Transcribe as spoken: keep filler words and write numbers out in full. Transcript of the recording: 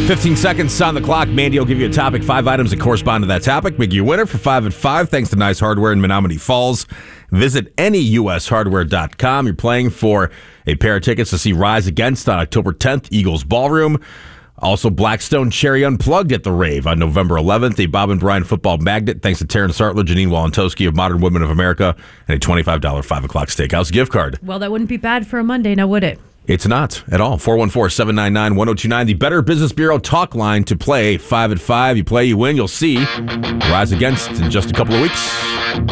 fifteen seconds on the clock. Mandy will give you a topic, five items that correspond to that topic. Make you a winner for five at five, thanks to Nice Hardware in Menominee Falls. Visit any U S hardware dot com. You're playing for a pair of tickets to see Rise Against on October tenth, Eagles Ballroom. Also, Blackstone Cherry Unplugged at the Rave on November eleventh. A Bob and Brian football magnet, thanks to Taryn Sartler, Janine Walentowski of Modern Women of America, and a twenty-five dollars five o'clock steakhouse gift card. Well, that wouldn't be bad for a Monday, now would it? It's not at all. four one four, seven nine nine, one oh two nine, the Better Business Bureau talk line to play five at five. You play, you win, you'll see Rise Against in just a couple of weeks.